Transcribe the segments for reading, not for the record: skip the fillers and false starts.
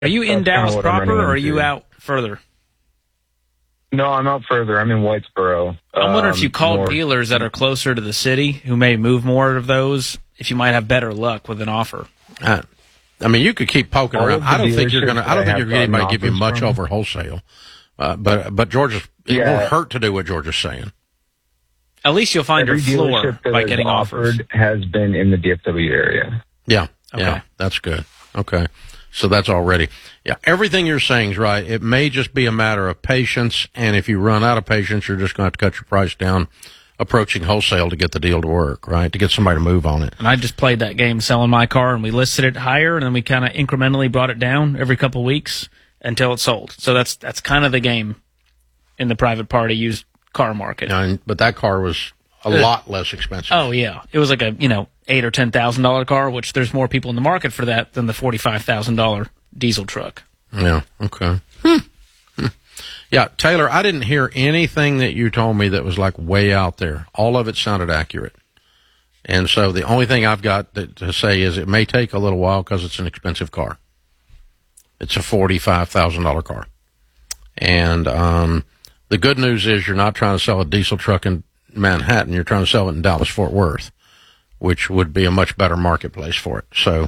Are you in Dallas proper, or are you out further? No, I'm out further. I'm in Whitesboro. I'm wondering if you called dealers that are closer to the city who may move more of those, if you might have better luck with an offer. I mean, you could keep poking around. I don't think you're going to get anybody to give you much over wholesale. But Georgia, it won't hurt to do what Georgia's saying. At least you'll find your floor by getting offers. Has been in the DFW area. Yeah, yeah, that's good. Okay. So that's already, everything you're saying is right. It may just be a matter of patience, and if you run out of patience, you're just going to have to cut your price down, approaching wholesale to get the deal to work, right, to get somebody to move on it. And I just played that game selling my car, and we listed it higher, and then we kind of incrementally brought it down every couple of weeks until it sold. So that's kind of the game in the private party used car market. But that car was a lot less expensive. Oh, yeah. It was like a, $8,000 or $10,000 car, which there's more people in the market for that than the $45,000 diesel truck. Yeah, okay. Yeah, Taylor, I didn't hear anything that you told me that was like way out there. All of it sounded accurate. And so the only thing I've got to say is it may take a little while because it's an expensive car. It's a $45,000 car. And the good news is you're not trying to sell a diesel truck in Manhattan. You're trying to sell it in Dallas-Fort Worth, which would be a much better marketplace for it. So,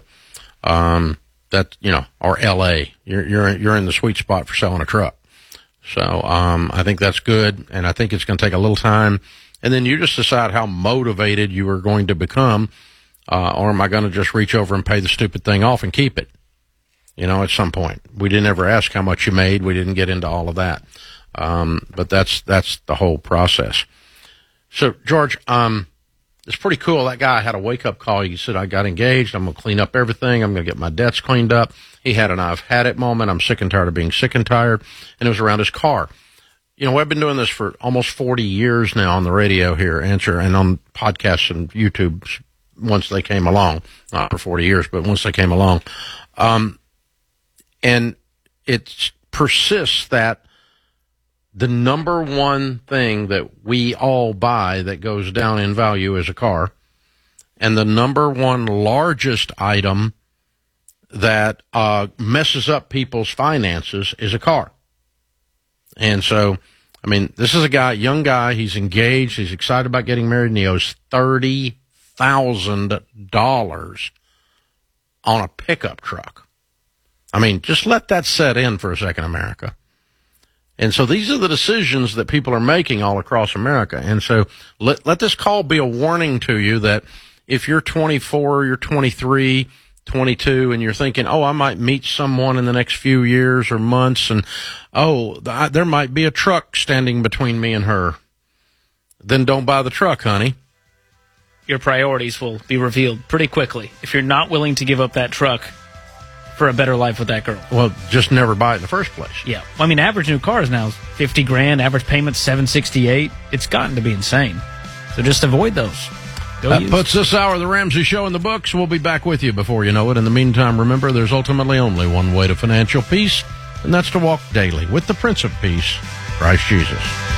or L.A. You're in the sweet spot for selling a truck. So, I think that's good, and I think it's going to take a little time. And then you just decide how motivated you are going to become, or am I going to just reach over and pay the stupid thing off and keep it? At some point. We didn't ever ask how much you made. We didn't get into all of that. But that's the whole process. So, George, it's pretty cool. That guy had a wake-up call. He said, I got engaged. I'm going to clean up everything. I'm going to get my debts cleaned up. He had an I've had it moment. I'm sick and tired of being sick and tired. And it was around his car. I've been doing this for almost 40 years now on the radio here, and on podcasts and YouTube once they came along. Not for 40 years, but once they came along. And it persists that the number one thing that we all buy that goes down in value is a car, and the number one largest item that messes up people's finances is a car. And so, this is a young guy, he's engaged, he's excited about getting married, and he owes $30,000 on a pickup truck. Just let that set in for a second, America. And so these are the decisions that people are making all across America. And so let this call be a warning to you that if you're 24, you're 23, 22, and you're thinking, I might meet someone in the next few years or months, and, there might be a truck standing between me and her, then don't buy the truck, honey. Your priorities will be revealed pretty quickly if you're not willing to give up that truck for a better life with that girl. Well, just never buy it in the first place. Yeah. average new cars now is $50,000, average payment $768. It's gotten to be insane. So just avoid those. That puts this hour of the Ramsey Show in the books. We'll be back with you before you know it. In the meantime, remember, there's ultimately only one way to financial peace, and that's to walk daily with the Prince of Peace, Christ Jesus.